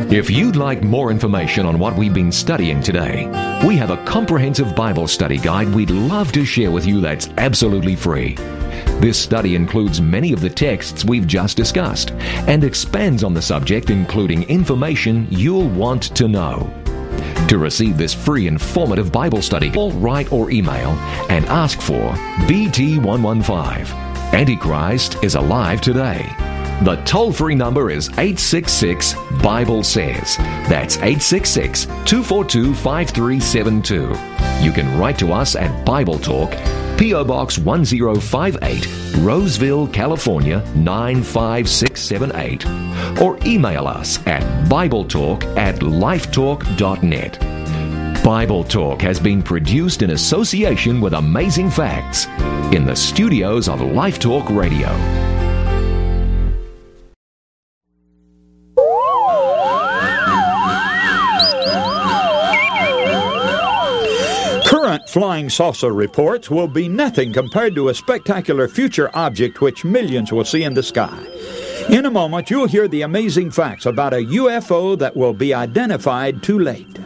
If you'd like more information on what we've been studying today, we have a comprehensive Bible study guide we'd love to share with you that's absolutely free. This study includes many of the texts we've just discussed and expands on the subject, including information you'll want to know. To receive this free informative Bible study, call, write, or email and ask for BT115. Antichrist is alive today. The toll-free number is 866-BIBLE-SAYS. That's 866-242-5372. You can write to us at Bible Talk, P.O. Box 1058, Roseville, California 95678, or email us at BibleTalk@lifetalk.net. Bible Talk has been produced in association with Amazing Facts in the studios of Life Talk Radio. Flying saucer reports will be nothing compared to a spectacular future object which millions will see in the sky. In a moment, you'll hear the amazing facts about a UFO that will be identified too late.